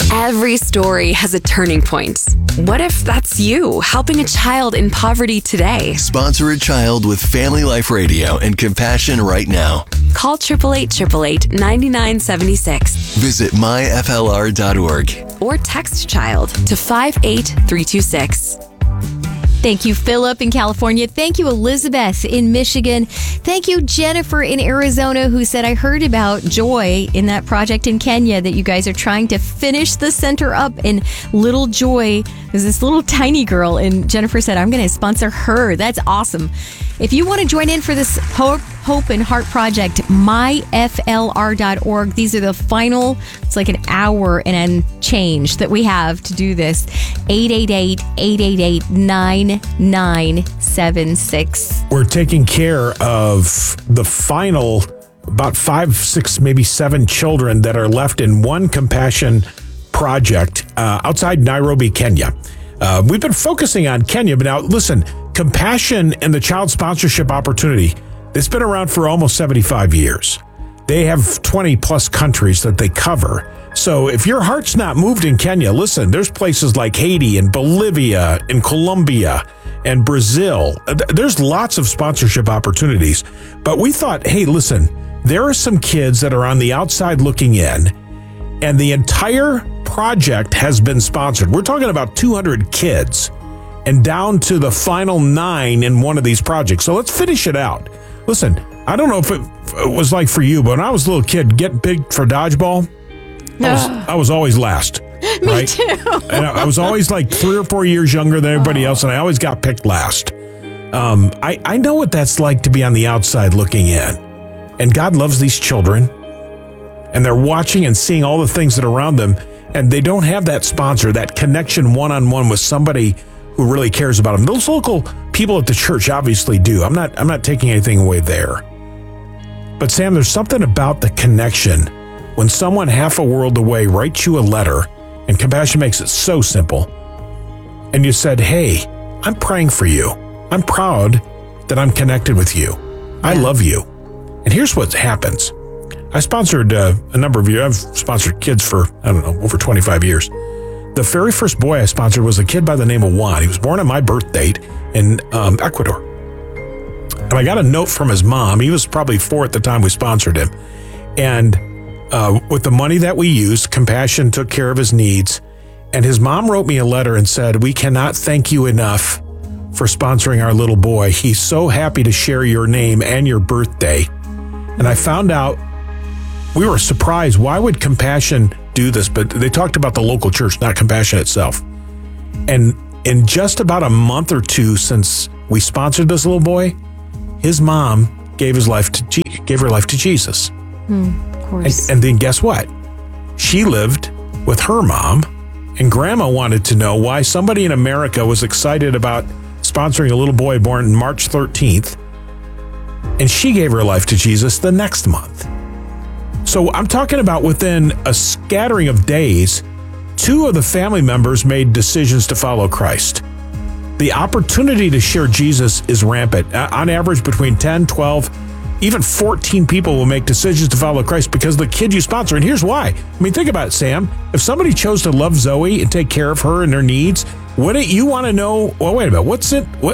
Every story has a turning point. What if that's you, helping a child in poverty today? Sponsor a child with Family Life Radio and Compassion right now. Call 888-888-9976. Visit myflr.org. Or text child to 58326. Thank you, Philip in California. Thank you, Elizabeth in Michigan. Thank you, Jennifer in Arizona, who said, I heard about Joy in that project in Kenya that you guys are trying to finish the center up. And little Joy is this little tiny girl. And Jennifer said, I'm going to sponsor her. That's awesome. If you want to join in for this Hope and Heart project, myflr.org. These are the final, it's like an hour and change that we have to do this. 888-888-9976. We're taking care of the final about 5, 6, maybe 7 children that are left in one Compassion project outside Nairobi, Kenya. We've been focusing on Kenya, but now listen, Compassion and the child sponsorship opportunity, it's been around for almost 75 years. They have 20 plus countries that they cover. So if your heart's not moved in Kenya, listen, there's places like Haiti and Bolivia and Colombia and Brazil. There's lots of sponsorship opportunities. But we thought, hey, listen, there are some kids that are on the outside looking in, and the entire project has been sponsored. We're talking about 200 kids and down to the final 9 in one of these projects. So let's finish it out. Listen, I don't know if it was like for you, but when I was a little kid, getting picked for dodgeball, I was always last. Me right? too. And I was always like 3 or 4 years younger than everybody else, and I always got picked last. I know what that's like to be on the outside looking in. And God loves these children, and they're watching and seeing all the things that are around them, and they don't have that sponsor, that connection one-on-one with somebody who really cares about them. Those local people at the church obviously do. I'm not taking anything away there. But Sam, there's something about the connection when someone half a world away writes you a letter, and Compassion makes it so simple, and you said, hey, I'm praying for you. I'm proud that I'm connected with you. I love you. And here's what happens. I sponsored a number of years. I've sponsored kids for, over 25 years. The very first boy I sponsored was a kid by the name of Juan. He was born on my birth date in Ecuador. And I got a note from his mom. He was probably 4 at the time we sponsored him. And with the money that we used, Compassion took care of his needs. And his mom wrote me a letter and said, we cannot thank you enough for sponsoring our little boy. He's so happy to share your name and your birthday. And I found out, we were surprised. Why would Compassion do this? But they talked about the local church, not Compassion itself. And in just about a month or 2 since we sponsored this little boy, his mom gave her life to Jesus. Of course. And then guess what? She lived with her mom, and Grandma wanted to know why somebody in America was excited about sponsoring a little boy born March 13th, and she gave her life to Jesus the next month. So I'm talking about within a scattering of days, 2 of the family members made decisions to follow Christ. The opportunity to share Jesus is rampant. On average, between 10, 12, even 14 people will make decisions to follow Christ because of the kid you sponsor. And here's why. I mean, think about it, Sam. If somebody chose to love Zoe and take care of her and her needs, wouldn't you want to know, well, wait a minute, what's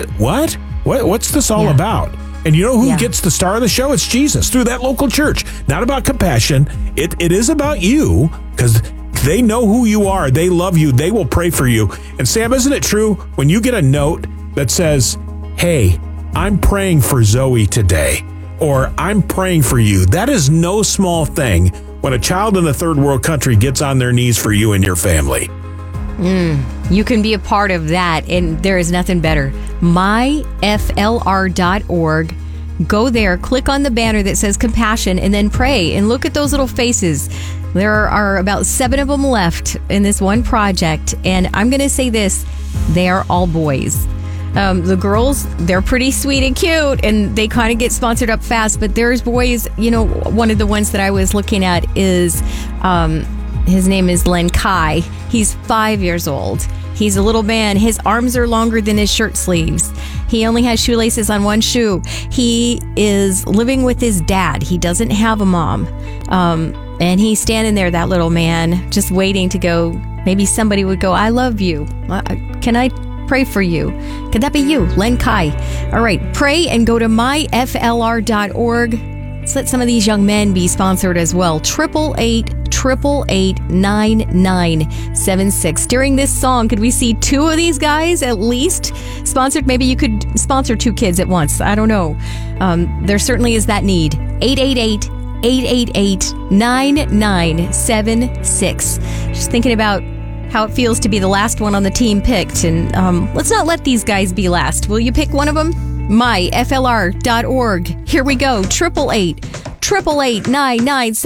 this all about? And you know who gets the star of the show? It's Jesus through that local church. Not about Compassion. It is about you because they know who you are. They love you. They will pray for you. And Sam, isn't it true when you get a note that says, hey, I'm praying for Zoe today, or I'm praying for you? That is no small thing when a child in a third world country gets on their knees for you and your family. You can be a part of that, and there is nothing better. myflr.org. Go there, click on the banner that says Compassion, and then pray. And look at those little faces. There are about 7 of them left in this one project. And I'm going to say this, they are all boys. The girls, they're pretty sweet and cute, and they kind of get sponsored up fast. But there's boys, one of the ones that I was looking at is... his name is Len Kai. He's 5 years old. He's a little man. His arms are longer than his shirt sleeves. He only has shoelaces on one shoe. He is living with his dad. He doesn't have a mom. And he's standing there, that little man, just waiting to go. Maybe somebody would go, I love you. Can I pray for you? Could that be you, Len Kai? All right, pray and go to myflr.org. Let's let some of these young men be sponsored as well. 888-888-9976. During this song, could we see 2 of these guys at least sponsored? Maybe you could sponsor 2 kids at once. I don't know. There certainly is that need. 888-888-9976. Just thinking about how it feels to be the last one on the team picked. And let's not let these guys be last. Will you pick one of them? myflr.org. Here we go. 888-888-9976.